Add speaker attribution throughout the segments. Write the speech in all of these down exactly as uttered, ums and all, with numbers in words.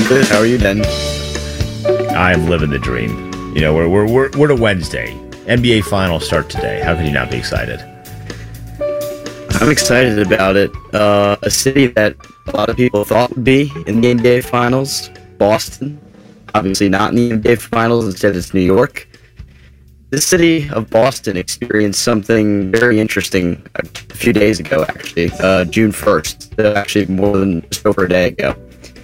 Speaker 1: good. How are you, Den?
Speaker 2: I'm living the dream. You know, we're we're we're, we're to Wednesday. N B A Finals start today. How could you not be excited?
Speaker 1: I'm excited about it. Uh, a city that a lot of people thought would be in the N B A Finals, Boston. Obviously not in the N B A Finals. Instead, it's New York. The city of Boston experienced something very interesting a few days ago, actually, uh, June first, uh, actually more than just over a day ago.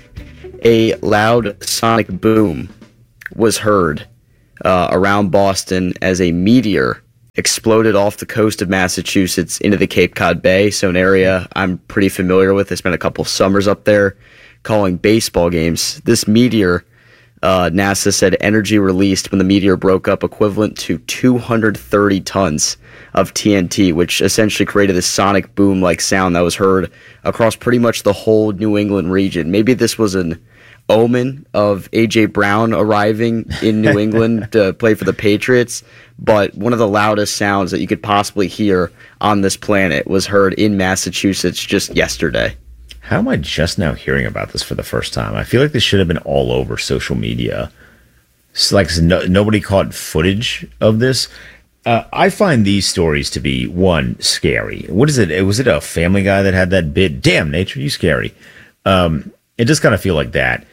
Speaker 1: A loud sonic boom was heard uh, around Boston as a meteor exploded off the coast of Massachusetts into the Cape Cod Bay, so an area I'm pretty familiar with. I spent a couple summers up there calling baseball games. This meteor, Uh, NASA said energy released when the meteor broke up equivalent to two hundred thirty tons of T N T, which essentially created this sonic boom-like sound that was heard across pretty much the whole New England region. Maybe this was an omen of A J Brown arriving in New England to play for the Patriots, but one of the loudest sounds that you could possibly hear on this planet was heard in Massachusetts just yesterday.
Speaker 2: How am I just now hearing about this for the first time? I feel like this should have been all over social media. It's like no, nobody caught footage of this. Uh, I find these stories to be, one, scary. What is it? Was it a Family Guy that had that bit? Damn, nature, you scary. Um, it just kind of feel like that.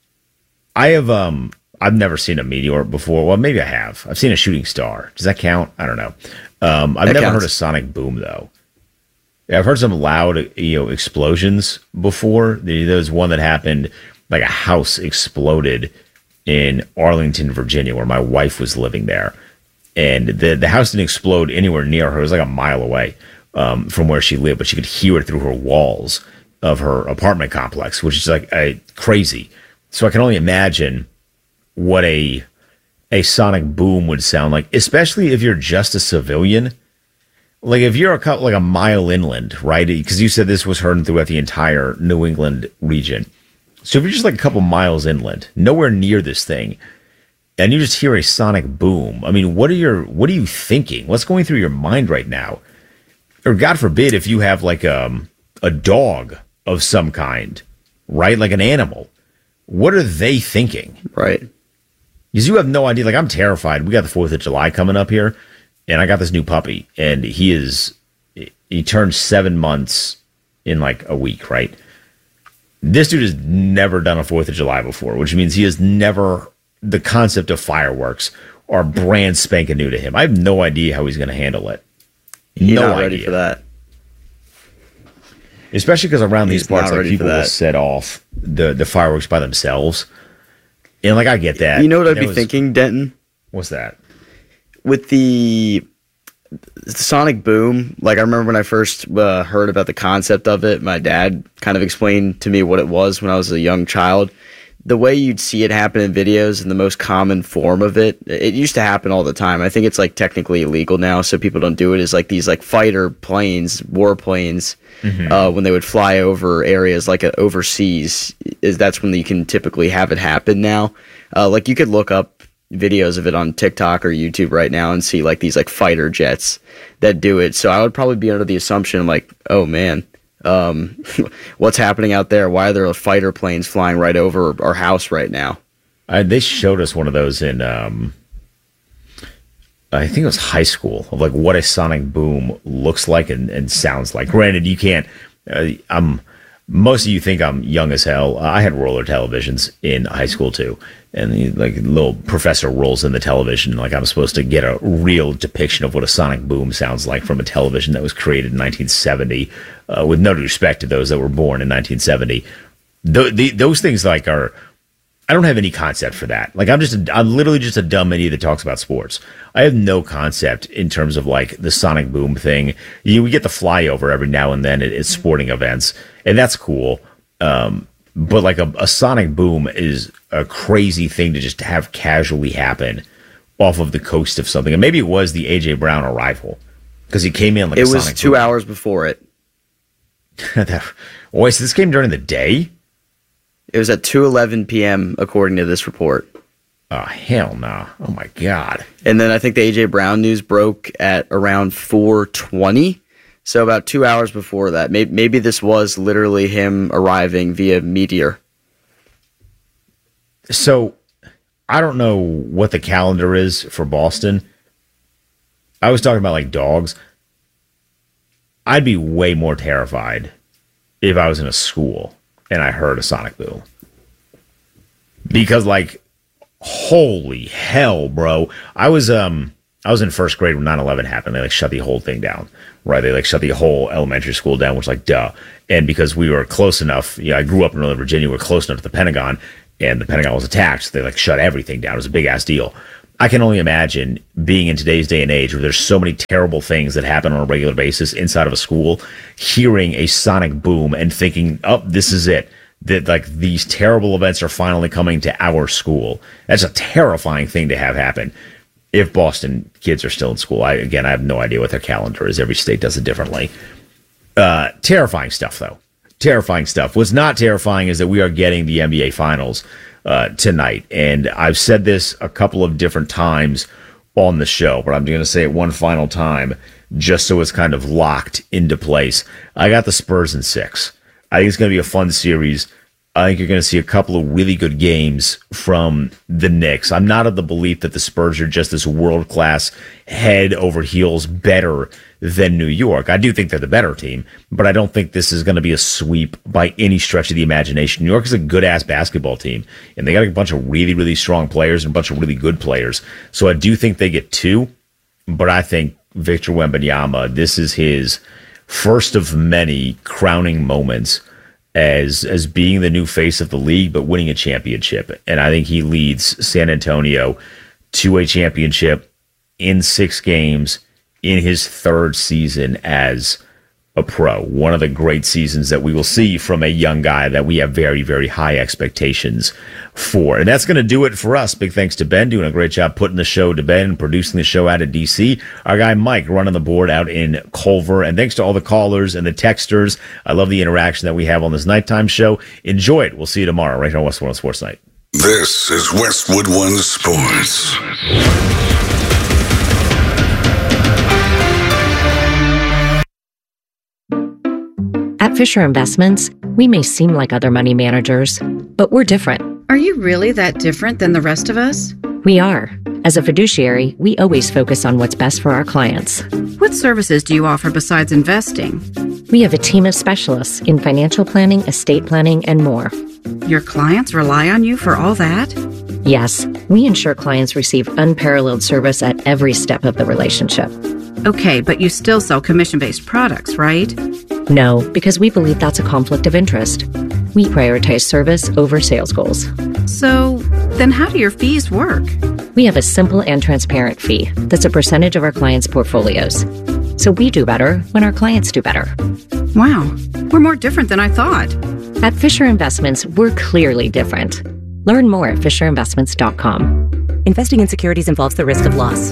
Speaker 2: I have, um, I've never seen a meteor before. Well, maybe I have. I've seen a shooting star. Does that count? I don't know. Um, I've
Speaker 1: That
Speaker 2: never
Speaker 1: counts.
Speaker 2: heard a sonic boom, though. I've heard some loud, you know, explosions before. There was one that happened, like a house exploded in Arlington, Virginia, where my wife was living there. And the the house didn't explode anywhere near her. It was like a mile away um, from where she lived, but she could hear it through her walls of her apartment complex, which is like a, crazy. So I can only imagine what a a sonic boom would sound like, especially if you're just a civilian. Like if you're a couple, like a mile inland, right? Because you said this was heard throughout the entire New England region. So if you're just like a couple miles inland, nowhere near this thing, and you just hear a sonic boom, I mean, what are your, what are you thinking? What's going through your mind right now? Or God forbid if you have like um, a dog of some kind, right? Like an animal. What are they thinking?
Speaker 1: Right.
Speaker 2: Because you have no idea. Like I'm terrified. We got the fourth of July coming up here. And I got this new puppy, and he is, he turned seven months in like a week, right? This dude has never done a fourth of July before, which means he has never, the concept of fireworks are brand spanking new to him. I have no idea how he's going to handle it.
Speaker 1: You're
Speaker 2: no
Speaker 1: not ready
Speaker 2: idea.
Speaker 1: for that.
Speaker 2: Especially because around
Speaker 1: He's
Speaker 2: these parts,
Speaker 1: not
Speaker 2: like
Speaker 1: ready
Speaker 2: people
Speaker 1: for
Speaker 2: will
Speaker 1: that.
Speaker 2: set off the, the fireworks by themselves. And like, I get that.
Speaker 1: You know what I'd
Speaker 2: That
Speaker 1: be
Speaker 2: was-
Speaker 1: thinking, Denton?
Speaker 2: What's that?
Speaker 1: With the, the sonic boom, like I remember when I first uh, heard about the concept of it, my dad kind of explained to me what it was when I was a young child. The way you'd see it happen in videos and the most common form of it, it used to happen all the time. I think it's like technically illegal now, so people don't do it, is like these like fighter planes, warplanes, mm-hmm. uh, when they would fly over areas like uh, overseas, is that's when you can typically have it happen now. Uh, like you could look up videos of it on TikTok or YouTube right now and see like these like fighter jets that do it. So I would probably be under the assumption like, oh man, um, what's happening out there? Why are there fighter planes flying right over our house right now?
Speaker 2: I, they showed us one of those in, um, I think it was high school, of like what a sonic boom looks like and, and sounds like. Granted, you can't, uh, I'm, most of you think I'm young as hell. I had roller televisions in high school too. And the, like little professor rolls in the television. Like I'm supposed to get a real depiction of what a sonic boom sounds like from a television that was created in nineteen seventy, uh, with no respect to those that were born in nineteen seventy. Th- the, those things like are, I don't have any concept for that. Like I'm just, a, I'm literally just a dumb idiot that talks about sports. I have no concept in terms of like the sonic boom thing. You, we get the flyover every now and then at, at sporting events, and that's cool. Um, but like a, a sonic boom is a crazy thing to just have casually happen off of the coast of something. And maybe it was the A J Brown arrival because he came in like
Speaker 1: it
Speaker 2: a
Speaker 1: was
Speaker 2: sonic
Speaker 1: two
Speaker 2: boom.
Speaker 1: hours before it.
Speaker 2: that, wait, so this came during the day?
Speaker 1: It was at two eleven p.m. according to this report.
Speaker 2: Oh, hell no. Oh, my God.
Speaker 1: And then I think the A J Brown news broke at around four twenty. So about two hours before that. Maybe, maybe this was literally him arriving via meteor.
Speaker 2: So I don't know what the calendar is for Boston. I was talking about like dogs. I'd be way more terrified if I was in a school and I heard a sonic boom. Because like, holy hell, bro. I was um I was in first grade when nine eleven happened. They like shut the whole thing down. Right? They like shut the whole elementary school down, which like duh. And because we were close enough, you know, I grew up in Northern Virginia, we were close enough to the Pentagon, and the Pentagon was attacked, so they like shut everything down. It was a big ass deal. I can only imagine being in today's day and age where there's so many terrible things that happen on a regular basis inside of a school, hearing a sonic boom and thinking, oh, this is it. That like these terrible events are finally coming to our school. That's a terrifying thing to have happen. If Boston kids are still in school, I again I have no idea what their calendar is. Every state does it differently. Uh, terrifying stuff, though. Terrifying stuff. What's not terrifying is that we are getting the N B A Finals uh, tonight, and I've said this a couple of different times on the show, but I'm going to say it one final time just so it's kind of locked into place. I got the Spurs in six. I think it's going to be a fun series. I think you're going to see a couple of really good games from the Knicks. I'm not of the belief that the Spurs are just this world-class, head over heels better than New York. I do think they're the better team, but I don't think this is going to be a sweep by any stretch of the imagination. New York is a good-ass basketball team, and they got a bunch of really, really strong players and a bunch of really good players. So I do think they get two, but I think Victor Wembanyama, this is his first of many crowning moments as as being the new face of the league, but winning a championship. And I think he leads San Antonio to a championship in six games in his third season as a pro. One of the great seasons that we will see from a young guy that we have very, very high expectations for. And that's going to do it for us. Big thanks to Ben, doing a great job putting the show to bed and producing the show out of D C. Our guy Mike running the board out in Culver. And thanks to all the callers and the texters. I love the interaction that we have on this nighttime show. Enjoy it. We'll see you tomorrow right here on Westwood One Sports Night.
Speaker 3: This is Westwood One Sports.
Speaker 4: At Fisher Investments, we may seem like other money managers, but we're different.
Speaker 5: Are you really that different than the rest of us?
Speaker 4: We are. As a fiduciary, we always focus on what's best for our clients.
Speaker 5: What services do you offer besides investing?
Speaker 4: We have a team of specialists in financial planning, estate planning, and more.
Speaker 5: Your clients rely on you for all that?
Speaker 4: Yes, we ensure clients receive unparalleled service at every step of the relationship.
Speaker 5: Okay, but you still sell commission-based products, right?
Speaker 4: No, because we believe that's a conflict of interest. We prioritize service over sales goals.
Speaker 5: So, then how do your fees work?
Speaker 4: We have a simple and transparent fee that's a percentage of our clients' portfolios. So we do better when our clients do better.
Speaker 5: Wow, we're more different than I thought.
Speaker 4: At Fisher Investments, we're clearly different. Learn more at fisher investments dot com.
Speaker 6: Investing in securities involves the risk of loss.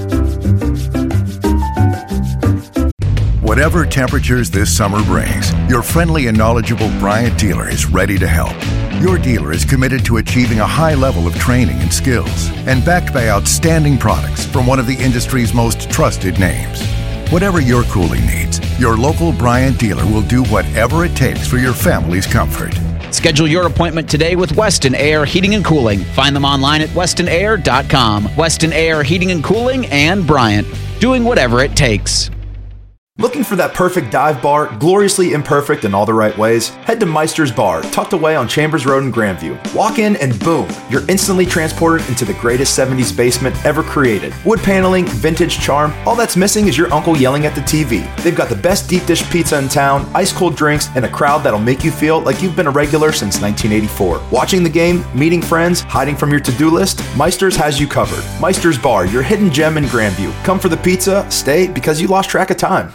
Speaker 7: Whatever temperatures this summer brings, your friendly and knowledgeable Bryant dealer is ready to help. Your dealer is committed to achieving a high level of training and skills, and backed by outstanding products from one of the industry's most trusted names. Whatever your cooling needs, your local Bryant dealer will do whatever it takes for your family's comfort.
Speaker 8: Schedule your appointment today with Weston Air Heating and Cooling. Find them online at weston air dot com. Weston Air Heating and Cooling and Bryant, doing whatever it takes.
Speaker 9: Looking for that perfect dive bar, gloriously imperfect in all the right ways? Head to Meister's Bar, tucked away on Chambers Road in Grandview. Walk in and boom, you're instantly transported into the greatest seventies basement ever created. Wood paneling, vintage charm, all that's missing is your uncle yelling at the T V. They've got the best deep dish pizza in town, ice cold drinks, and a crowd that'll make you feel like you've been a regular since nineteen eighty-four. Watching the game, meeting friends, hiding from your to-do list, Meister's has you covered. Meister's Bar, your hidden gem in Grandview. Come for the pizza, stay because you lost track of time.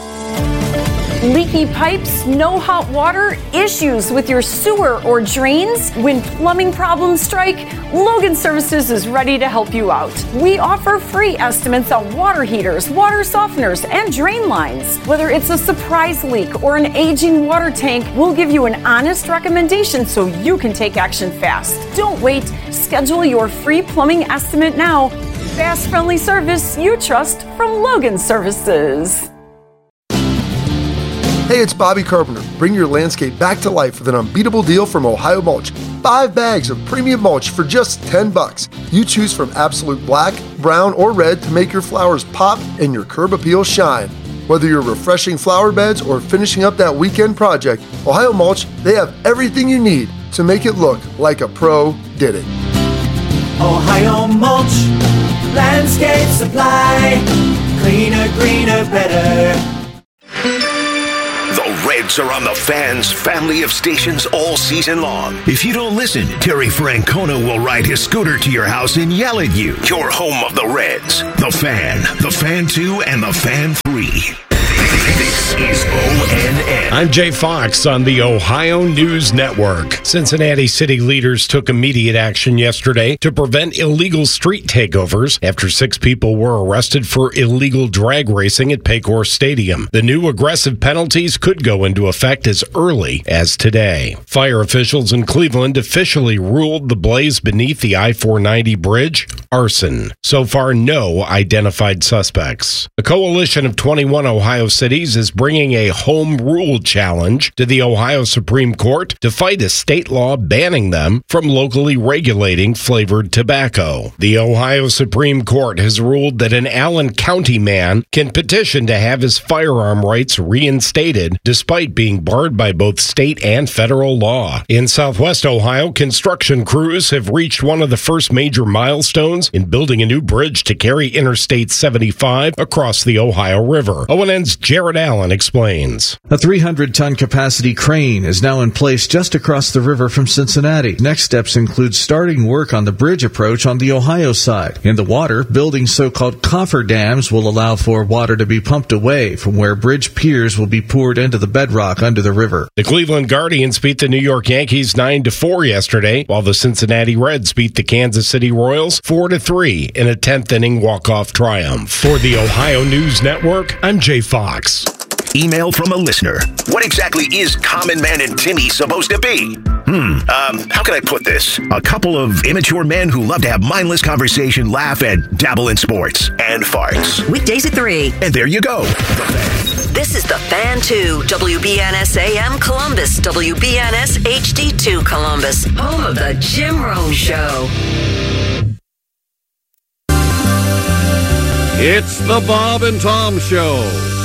Speaker 10: Leaky pipes, no hot water, issues with your sewer or drains? When plumbing problems strike, Logan Services is ready to help you out. We offer free estimates on water heaters, water softeners, and drain lines. Whether it's a surprise leak or an aging water tank, we'll give you an honest recommendation so you can take action fast. Don't wait. Schedule your free plumbing estimate now. Fast, friendly service you trust from Logan Services.
Speaker 11: Hey, it's Bobby Carpenter. Bring your landscape back to life with an unbeatable deal from Ohio Mulch. Five bags of premium mulch for just ten bucks. You choose from absolute black, brown, or red to make your flowers pop and your curb appeal shine. Whether you're refreshing flower beds or finishing up that weekend project, Ohio Mulch, they have everything you need to make it look like a pro did it.
Speaker 12: Ohio Mulch, landscape supply, cleaner, greener, better.
Speaker 13: The Reds are on the Fan's family of stations all season long.
Speaker 14: If you don't listen, Terry Francona will ride his scooter to your house and yell at you.
Speaker 13: Your home of the Reds.
Speaker 14: The Fan, The Fan two, and The Fan three.
Speaker 13: This is O N N.
Speaker 15: I'm Jay Fox on the Ohio News Network. Cincinnati city leaders took immediate action yesterday to prevent illegal street takeovers after six people were arrested for illegal drag racing at Paycor Stadium. The new aggressive penalties could go into effect as early as today. Fire officials in Cleveland officially ruled the blaze beneath the I four ninety bridge arson. So far, no identified suspects. A coalition of twenty-one Ohio cities is bringing a home rule challenge to the Ohio Supreme Court to fight a state law banning them from locally regulating flavored tobacco. The Ohio Supreme Court has ruled that an Allen County man can petition to have his firearm rights reinstated despite being barred by both state and federal law. In Southwest Ohio, construction crews have reached one of the first major milestones in building a new bridge to carry Interstate seventy-five across the Ohio River. O N N's Jared Allen explains.
Speaker 16: A three hundred ton capacity crane is now in place just across the river from Cincinnati. Next steps include starting work on the bridge approach on the Ohio side. In the water, building so-called coffer dams will allow for water to be pumped away from where bridge piers will be poured into the bedrock under the river.
Speaker 15: The Cleveland Guardians beat the New York Yankees nine to four yesterday, while the Cincinnati Reds beat the Kansas City Royals four to three in a tenth inning walk-off triumph. For the Ohio News Network, I'm Jay Fox.
Speaker 13: Email from a listener. What exactly is Common Man and Timmy supposed to be? Hmm, um, how can I put this? A couple of immature men who love to have mindless conversation, laugh, and dabble in sports and farts.
Speaker 6: Weekdays at three.
Speaker 13: And there you go.
Speaker 6: This is The Fan two, W B N S A M Columbus, W B N S H D two Columbus, home of the Jim Rome Show.
Speaker 17: It's the Bob and Tom Show.